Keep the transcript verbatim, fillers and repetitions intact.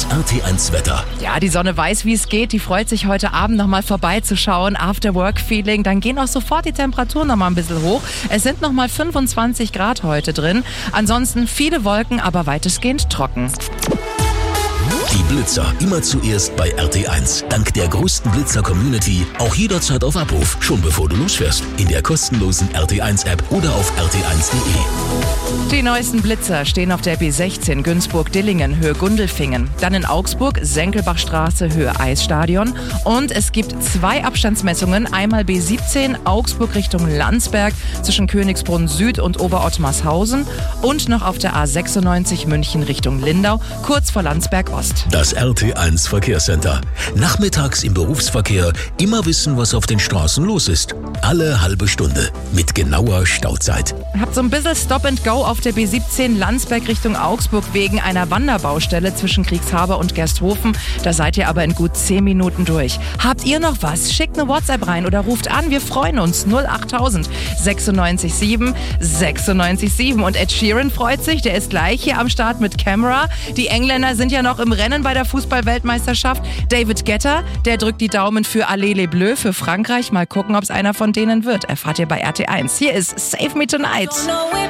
R T eins Wetter. Ja, die Sonne weiß, wie es geht. Die freut sich heute Abend nochmal vorbeizuschauen. After-Work-Feeling. Dann gehen auch sofort die Temperaturen nochmal ein bisschen hoch. Es sind nochmal fünfundzwanzig Grad heute drin. Ansonsten viele Wolken, aber weitestgehend trocken. Die Blitzer immer zuerst bei R T eins. Dank der größten Blitzer-Community auch jederzeit auf Abruf, schon bevor du losfährst. In der kostenlosen R T eins App oder auf r t eins punkt de. Die neuesten Blitzer stehen auf der B sechzehn Günzburg-Dillingen, Höhe Gundelfingen. Dann in Augsburg, Senckelbachstraße, Höhe Eisstadion. Und es gibt zwei Abstandsmessungen. Einmal B siebzehn, Augsburg Richtung Landsberg, zwischen Königsbrunn Süd und Oberottmarshausen. Und noch auf der A sechsundneunzig München Richtung Lindau, kurz vor Landsberg Ost. Das R T eins Verkehrscenter. Nachmittags im Berufsverkehr immer wissen, was auf den Straßen los ist. Alle halbe Stunde mit genauer Stauzeit. Habt so ein bisschen Stop and Go auf der B siebzehn Landsberg Richtung Augsburg wegen einer Wanderbaustelle zwischen Kriegshaber und Gersthofen. Da seid ihr aber in gut zehn Minuten durch. Habt ihr noch was? Schickt eine WhatsApp rein oder ruft an. Wir freuen uns. null achttausend sechsundneunzig sieben sechsundneunzig sieben. Und Ed Sheeran freut sich. Der ist gleich hier am Start mit Camera. Die Engländer sind ja noch im Rennen bei der Fußball-Weltmeisterschaft. David Guetta, der drückt die Daumen für Allez les Bleus, für Frankreich. Mal gucken, ob es einer von denen wird. Erfahrt ihr bei R T eins. Hier ist Save Me Tonight.